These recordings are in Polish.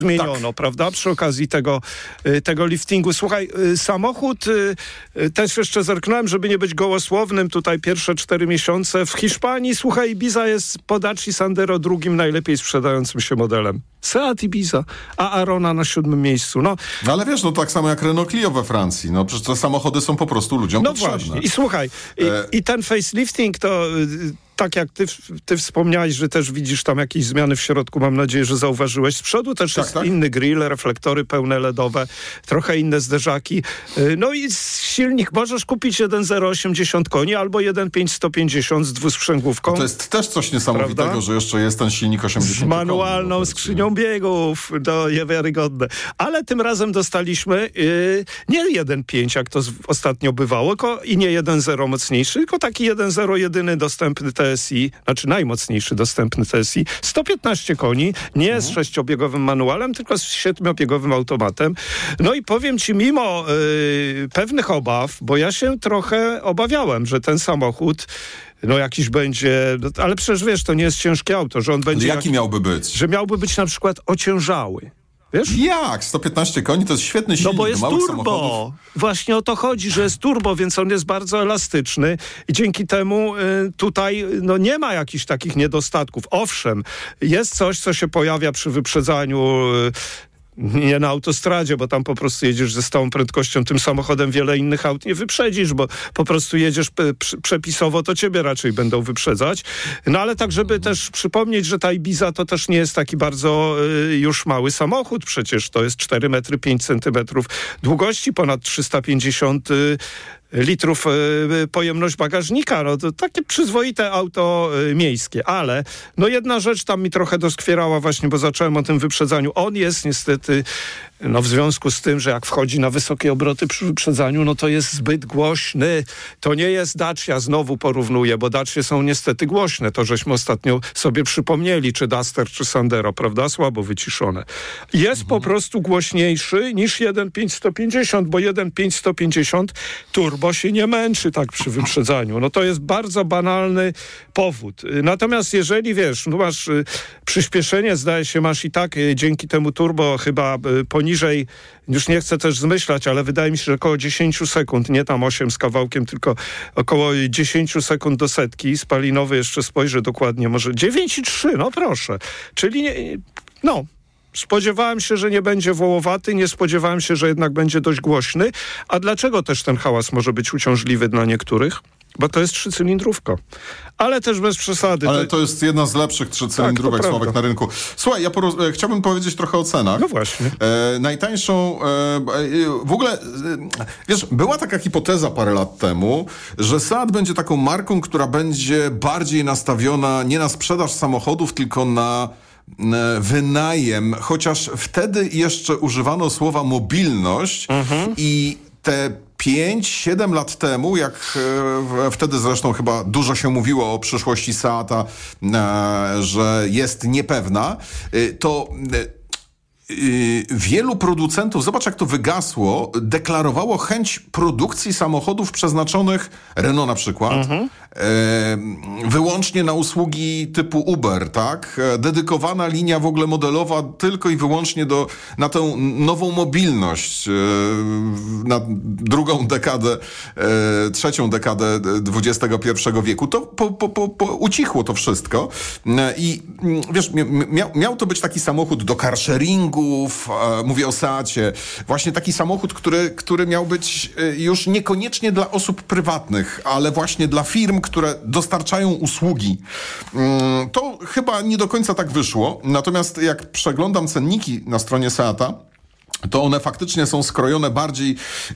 zmieniono, prawda? Przy okazji tego liftingu. Słuchaj, samochód, też jeszcze zerknąłem, żeby nie być gołosłownym, tutaj pierwsze 4 miesiące. W Hiszpanii, słuchaj, Ibiza jest po Dacia Sandero drugim najlepiej sprzedającym się modelem. Seat Ibiza, a Arona na 7. miejscu. No ale wiesz, tak samo jak Renault Clio we Francji. No przecież te samochody są po prostu ludziom potrzebne. Właśnie. I słuchaj, i ten facelifting to... Tak jak ty wspomniałeś, że też widzisz tam jakieś zmiany w środku, mam nadzieję, że zauważyłeś. Z przodu też jest inny grill, reflektory pełne LEDowe, trochę inne zderzaki. No i silnik możesz kupić 1.0 80 koni albo 1.5 150 z dwusprzęgłówką. To jest też coś niesamowitego, prawda? Że jeszcze jest ten silnik 80 koni. Z manualną skrzynią biegów. To niewiarygodne. Ale tym razem dostaliśmy nie 1.5, jak to ostatnio bywało, i nie 1.0 mocniejszy, tylko taki 1.0 jedyny dostępny TSI, znaczy najmocniejszy dostępny TSI, 115 koni, nie z 6-biegowym manualem, tylko z 7-biegowym automatem. No i powiem ci, mimo pewnych obaw, bo ja się trochę obawiałem, że ten samochód jakiś będzie, ale przecież wiesz, to nie jest ciężkie auto, że on będzie... Jaki miałby być? Że miałby być na przykład ociężały. Wiesz? Jak? 115 koni to jest świetny silnik. No bo jest do małych turbo. Samochodów. Właśnie o to chodzi, że jest turbo, więc on jest bardzo elastyczny i dzięki temu tutaj nie ma jakichś takich niedostatków. Owszem, jest coś, co się pojawia przy wyprzedzaniu nie na autostradzie, bo tam po prostu jedziesz ze stałą prędkością, tym samochodem wiele innych aut nie wyprzedzisz, bo po prostu jedziesz przepisowo, to ciebie raczej będą wyprzedzać. No ale tak, żeby też przypomnieć, że ta Ibiza to też nie jest taki bardzo już mały samochód, przecież to jest 4 metry 5 centymetrów długości, ponad 350 litrów pojemność bagażnika. No to takie przyzwoite auto miejskie, ale jedna rzecz tam mi trochę doskwierała właśnie, bo zacząłem o tym wyprzedzaniu. On jest niestety w związku z tym, że jak wchodzi na wysokie obroty przy wyprzedzaniu, to jest zbyt głośny. To nie jest Dacia, znowu porównuję, bo Dacie są niestety głośne. To żeśmy ostatnio sobie przypomnieli, czy Duster, czy Sandero, prawda? Słabo wyciszone. Jest po prostu głośniejszy niż 1.5 150, bo 1.5 150 turbo się nie męczy tak przy wyprzedzaniu. To jest bardzo banalny powód. Natomiast jeżeli wiesz, masz przyspieszenie, zdaje się, masz i tak dzięki temu turbo chyba poniżej, już nie chcę też zmyślać, ale wydaje mi się, że około 10 sekund, nie tam 8 z kawałkiem, tylko około 10 sekund do setki. Spalinowy jeszcze spojrzę dokładnie, może 9,3, proszę. Czyli spodziewałem się, że nie będzie wołowaty, nie spodziewałem się, że jednak będzie dość głośny. A dlaczego też ten hałas może być uciążliwy dla niektórych? Bo to jest 3-cylindrówka. Ale też bez przesady. Ale to jest jedna z lepszych 3-cylindrówek, Sławek, na rynku. Słuchaj, ja chciałbym powiedzieć trochę o cenach. No właśnie. Najtańszą... w ogóle, wiesz, była taka hipoteza parę lat temu, że Seat będzie taką marką, która będzie bardziej nastawiona nie na sprzedaż samochodów, tylko na wynajem, chociaż wtedy jeszcze używano słowa mobilność i te 5-7 lat temu, jak wtedy zresztą chyba dużo się mówiło o przyszłości Seata, że jest niepewna, to wielu producentów, zobacz jak to wygasło, deklarowało chęć produkcji samochodów przeznaczonych, Renault na przykład, wyłącznie na usługi typu Uber, tak? Dedykowana linia w ogóle modelowa tylko i wyłącznie na tę nową mobilność, na trzecią dekadę XXI wieku. To ucichło to wszystko i wiesz, miał to być taki samochód do carsharingu, mówię o Seacie, właśnie taki samochód, który miał być już niekoniecznie dla osób prywatnych, ale właśnie dla firm, które dostarczają usługi. To chyba nie do końca tak wyszło, natomiast jak przeglądam cenniki na stronie Seata, to one faktycznie są skrojone bardziej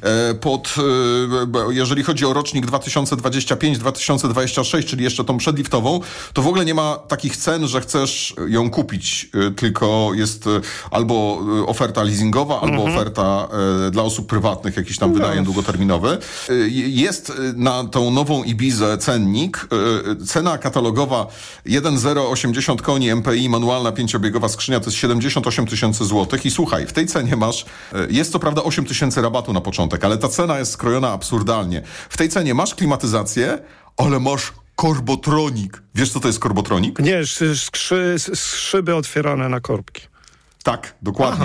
jeżeli chodzi o rocznik 2025-2026, czyli jeszcze tą przedliftową, to w ogóle nie ma takich cen, że chcesz ją kupić, tylko jest albo oferta leasingowa, albo oferta dla osób prywatnych, jakiś tam wydaje długoterminowy. Jest na tą nową Ibizę cennik, cena katalogowa 1.0 80 koni MPI, manualna 5-biegowa skrzynia, to jest 78 000 złotych i słuchaj, w tej cenie jest co prawda 8 000 rabatu na początek, ale ta cena jest skrojona absurdalnie. W tej cenie masz klimatyzację, ale masz korbotronik. Wiesz, co to jest korbotronik? Nie, szyby otwierane na korbki. Tak, dokładnie.